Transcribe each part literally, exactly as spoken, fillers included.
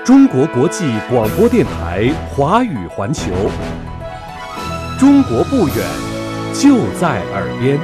中国国际广播电台华语环球，中国不远，就在耳边。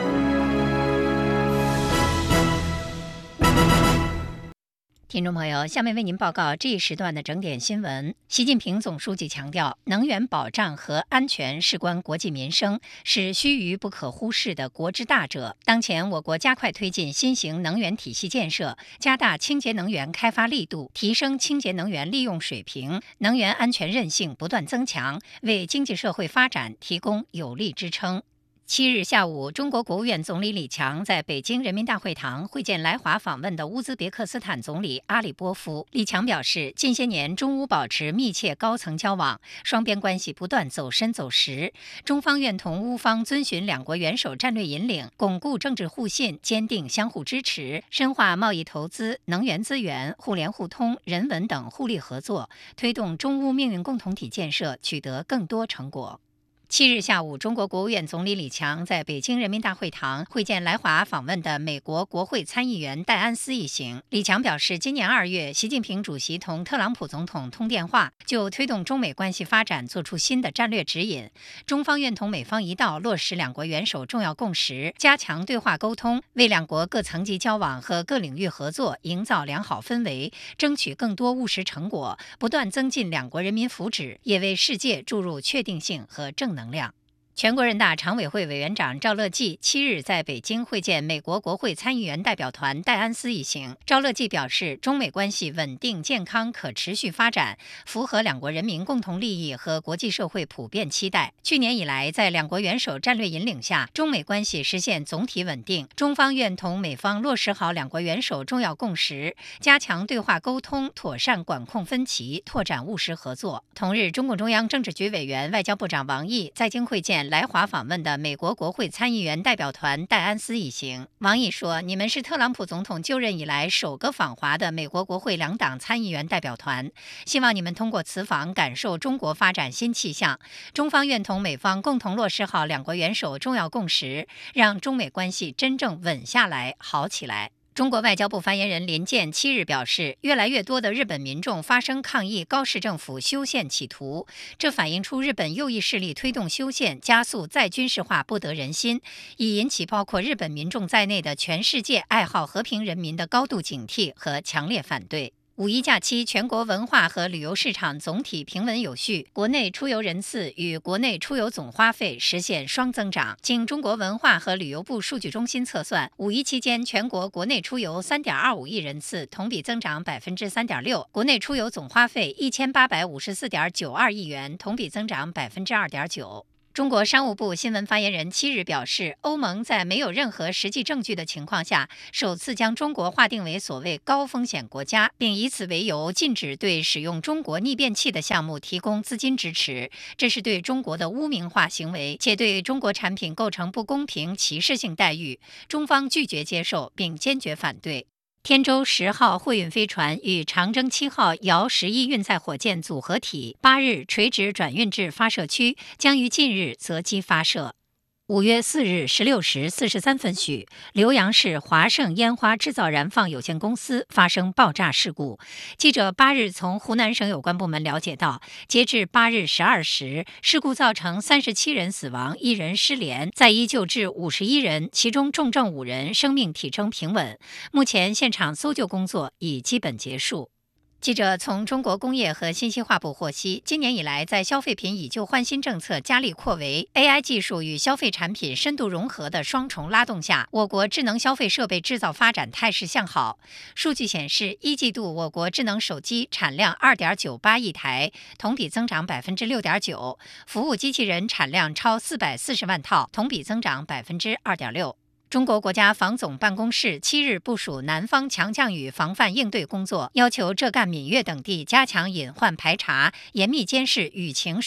听众朋友，下面为您报告这一时段的整点新闻。习近平总书记强调，能源保障和安全事关国计民生，是须臾不可忽视的国之大者。当前，我国加快推进新型能源体系建设，加大清洁能源开发力度，提升清洁能源利用水平，能源安全韧性不断增强，为经济社会发展提供有力支撑。七日下午，中国国务院总理李强在北京人民大会堂会见来华访问的乌兹别克斯坦总理阿里波夫。李强表示，近些年中乌保持密切高层交往，双边关系不断走深走实。中方愿同乌方遵循两国元首战略引领，巩固政治互信，坚定相互支持，深化贸易投资、能源资源、互联互通、人文等互利合作，推动中乌命运共同体建设取得更多成果。七日下午，中国国务院总理李强在北京人民大会堂会见来华访问的美国国会参议员戴安斯一行。李强表示，今年二月，习近平主席同特朗普总统通电话，就推动中美关系发展作出新的战略指引。中方愿同美方一道落实两国元首重要共识，加强对话沟通，为两国各层级交往和各领域合作营造良好氛围，争取更多务实成果，不断增进两国人民福祉，也为世界注入确定性和正能量。全国人大常委会委员长赵乐际七日在北京会见美国国会参议员代表团戴安斯一行。赵乐际表示，中美关系稳定、健康、可持续发展，符合两国人民共同利益和国际社会普遍期待。去年以来，在两国元首战略引领下，中美关系实现总体稳定。中方愿同美方落实好两国元首重要共识，加强对话沟通，妥善管控分歧，拓展务实合作。同日，中共中央政治局委员、外交部长王毅在京会见来华访问的美国国会参议员代表团戴安斯一行。王毅说，你们是特朗普总统就任以来首个访华的美国国会两党参议员代表团，希望你们通过此访感受中国发展新气象。中方愿同美方共同落实好两国元首重要共识，让中美关系真正稳下来、好起来。中国外交部发言人林健七日表示，越来越多的日本民众发声抗议高市政府修宪企图，这反映出日本右翼势力推动修宪、加速再军事化不得人心，已引起包括日本民众在内的全世界爱好和平人民的高度警惕和强烈反对。五一假期，全国文化和旅游市场总体平稳有序，国内出游人次与国内出游总花费实现双增长。经中国文化和旅游部数据中心测算，五一期间全国国内出游 三点二五亿人次，同比增长 百分之三点六， 国内出游总花费一千八百五十四点九二亿元，同比增长 百分之二点九。中国商务部新闻发言人七日表示，欧盟在没有任何实际证据的情况下，首次将中国划定为所谓高风险国家，并以此为由禁止对使用中国逆变器的项目提供资金支持，这是对中国的污名化行为，且对中国产品构成不公平歧视性待遇，中方拒绝接受并坚决反对。天舟十号货运飞船与长征七号遥十一运载火箭组合体八日垂直转运至发射区，将于近日择机发射。五月四日十六时四十三分许，浏阳市华盛烟花制造燃放有限公司发生爆炸事故。记者八日从湖南省有关部门了解到，截至八日十二时，事故造成三十七人死亡，一人失联，在医救治五十一人，其中重症五人，生命体征平稳。目前现场搜救工作已基本结束。记者从中国工业和信息化部获悉，今年以来，在消费品以旧换新政策加力扩围、A I 技术与消费产品深度融合的双重拉动下，我国智能消费设备制造发展态势向好。数据显示，一季度我国智能手机产量 二点九八亿台，同比增长 百分之六点九； 服务机器人产量超四百四十万套，同比增长 百分之二点六。中国国家防总办公室七日部署南方强降雨防范应对工作，要求浙赣闽粤等地加强隐患排查，严密监视雨情